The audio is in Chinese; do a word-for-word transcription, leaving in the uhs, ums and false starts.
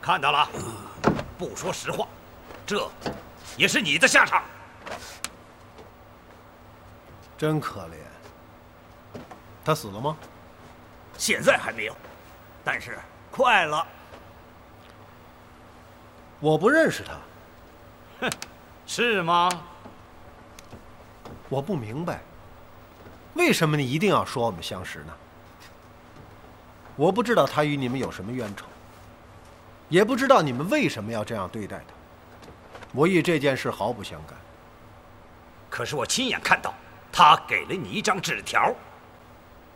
看到了，不说实话，这也是你的下场。 真可怜。他死了吗？ 现在还没有，但是快了。 我不认识他。 哼，是吗？ 我不明白，为什么你一定要说我们相识呢？我不知道他与你们有什么冤仇，也不知道你们为什么要这样对待他。我与这件事毫不相干。 可是我亲眼看到，他给了你一张纸条。